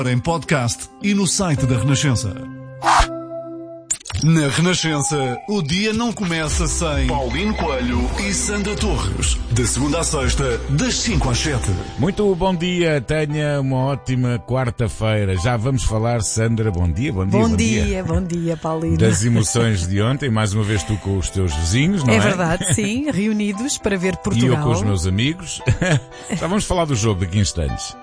Em podcast e no site da Renascença. Na Renascença, o dia não começa sem Paulino Coelho e Sandra Torres. De segunda à sexta, das 5 às 7. Muito bom dia, tenha uma ótima quarta-feira. Já vamos falar, Sandra, bom dia. Bom dia, Paulino. Das emoções de ontem, mais uma vez tu com os teus vizinhos, não é? É verdade, sim, reunidos para ver Portugal. E eu com os meus amigos. Já vamos falar do jogo daqui a instantes.